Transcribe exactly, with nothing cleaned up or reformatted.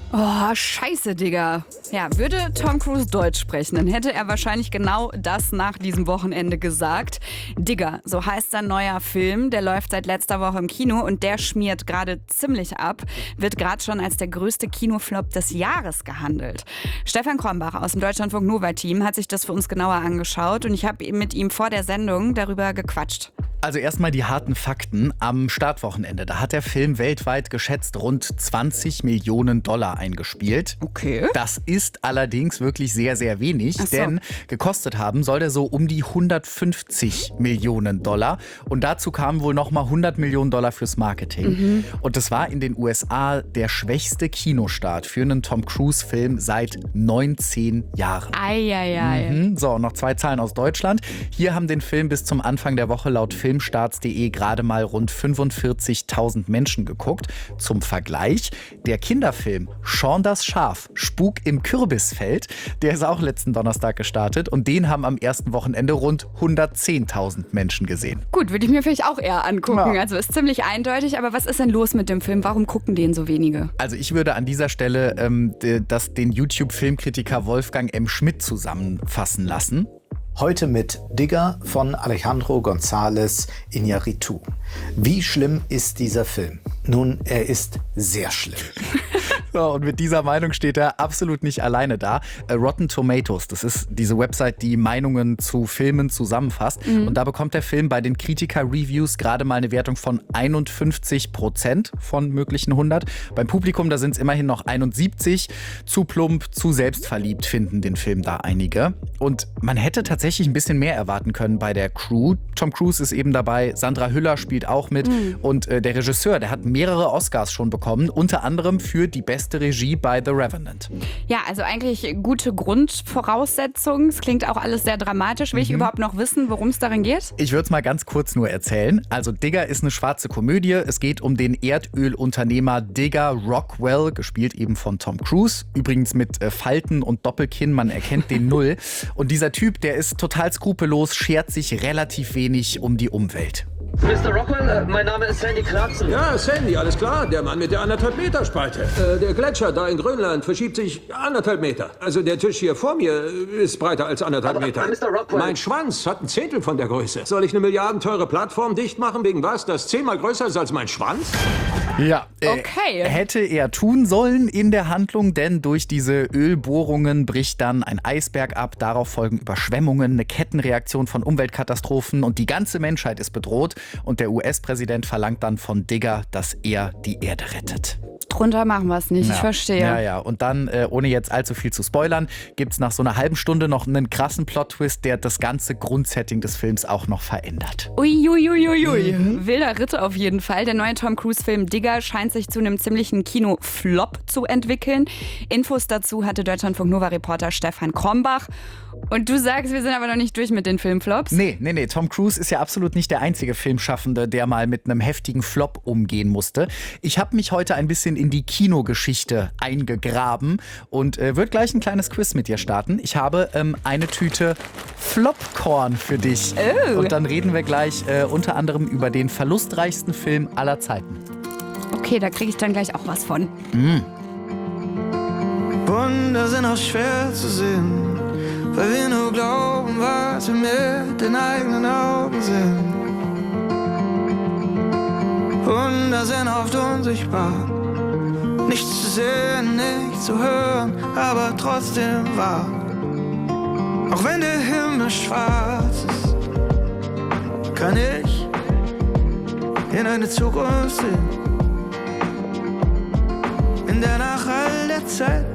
Oh, scheiße, Digga. Ja, würde Tom Cruise Deutsch sprechen, dann hätte er wahrscheinlich genau das nach diesem Wochenende gesagt. Digga, so heißt sein neuer Film. Der läuft seit letzter Woche im Kino und der schmiert gerade ziemlich ab. Wird gerade schon als der größte Kinoflop des Jahres gehandelt. Stefan Krombach aus dem Deutschlandfunk Nova-Team hat sich das für uns genauer angeschaut und ich habe mit ihm vor der Sendung darüber gequatscht. Also erstmal die harten Fakten. Am Startwochenende, da hat der Film weltweit geschätzt rund zwanzig Millionen Dollar eingespielt. Okay. Das ist allerdings wirklich sehr, sehr wenig, Ach so. denn gekostet haben soll der so um die hundertfünfzig Millionen Dollar. Und dazu kamen wohl nochmal hundert Millionen Dollar fürs Marketing. Mhm. Und das war in den U S A der schwächste Kinostart für einen Tom Cruise-Film seit neunzehn Jahren. Eieiei. Mhm. So, noch zwei Zahlen aus Deutschland. Hier haben den Film bis zum Anfang der Woche laut filmstarts punkt de gerade mal rund fünfundvierzigtausend Menschen geguckt. Zum Vergleich, der Kinderfilm Shaun das Schaf, Spuk im Kürbisfeld, der ist auch letzten Donnerstag gestartet und den haben am ersten Wochenende rund hundertzehntausend Menschen gesehen. Gut, würde ich mir vielleicht auch eher angucken. Ja. Also ist ziemlich eindeutig, aber was ist denn los mit dem Film? Warum gucken den so wenige? Also ich würde an dieser Stelle ähm, das, den YouTube-Filmkritiker Wolfgang M. Schmidt zusammenfassen lassen. Heute mit Digga von Alejandro González Iñárritu. Wie schlimm ist dieser Film? Nun, er ist sehr schlimm. So, und mit dieser Meinung steht er absolut nicht alleine da. Äh, Rotten Tomatoes, das ist diese Website, die Meinungen zu Filmen zusammenfasst. Mhm. Und da bekommt der Film bei den Kritiker-Reviews gerade mal eine Wertung von einundfünfzig Prozent von möglichen hundert. Beim Publikum, da sind es immerhin noch einundsiebzig. Zu plump, zu selbstverliebt finden den Film da einige. Und man hätte tatsächlich ein bisschen mehr erwarten können bei der Crew. Tom Cruise ist eben dabei, Sandra Hüller spielt auch mit. Mhm. Und äh, der Regisseur, der hat mehrere Oscars schon bekommen, unter anderem für die beste Regie bei The Revenant. Ja, also eigentlich gute Grundvoraussetzungen. Es klingt auch alles sehr dramatisch. Will ich Mhm. überhaupt noch wissen, worum es darin geht? Ich würde es mal ganz kurz nur erzählen. Also Digga ist eine schwarze Komödie. Es geht um den Erdölunternehmer Digga Rockwell, gespielt eben von Tom Cruise. Übrigens mit äh, Falten und Doppelkinn, man erkennt den null. Und dieser Typ, der ist total skrupellos, schert sich relativ wenig um die Umwelt. Mister Rockwell, äh, mein Name ist Sandy Clarkson. Ja, Sandy, alles klar. Der Mann mit der anderthalb Meter Spalte. Äh, der Gletscher da in Grönland verschiebt sich anderthalb Meter. Also der Tisch hier vor mir ist breiter als anderthalb Aber, Meter. aber Mister Rockwell. Mein Schwanz hat ein Zehntel von der Größe. Soll ich eine milliardenteure Plattform dicht machen wegen was, das zehnmal größer ist als mein Schwanz? Ja, äh, Okay. hätte er tun sollen in der Handlung, denn durch diese Ölbohrungen bricht dann ein Eisberg ab. Darauf folgen Überschwemmungen, eine Kettenreaktion von Umweltkatastrophen und die ganze Menschheit ist bedroht. Und der U S-Präsident verlangt dann von Digga, dass er die Erde rettet. Drunter machen wir es nicht, Ja. ich verstehe. Ja, ja. Und dann, äh, ohne jetzt allzu viel zu spoilern, gibt es nach so einer halben Stunde noch einen krassen Plot-Twist, der das ganze Grundsetting des Films auch noch verändert. Uiuiuiui. Mhm. Wilder Ritt auf jeden Fall. Der neue Tom Cruise-Film Digga scheint sich zu einem ziemlichen Kino-Flop zu entwickeln. Infos dazu hatte Deutschlandfunk Nova-Reporter Stefan Krombach. Und du sagst, wir sind aber noch nicht durch mit den Filmflops? Nee, nee, nee. Tom Cruise ist ja absolut nicht der einzige Filmschaffende, der mal mit einem heftigen Flop umgehen musste. Ich habe mich heute ein bisschen in die Kinogeschichte eingegraben und äh, würde gleich ein kleines Quiz mit dir starten. Ich habe ähm, eine Tüte Flopcorn für dich. Oh. Und dann reden wir gleich äh, unter anderem über den verlustreichsten Film aller Zeiten. Okay, da kriege ich dann gleich auch was von. Mm. Wunder sind auch schwer zu sehen, weil wir nur glauben, was wir mit den eigenen Augen sehen. Wunder sind oft unsichtbar, nichts zu sehen, nichts zu hören, aber trotzdem wahr. Auch wenn der Himmel schwarz ist, kann ich in eine Zukunft sehen, in der nach all der Zeit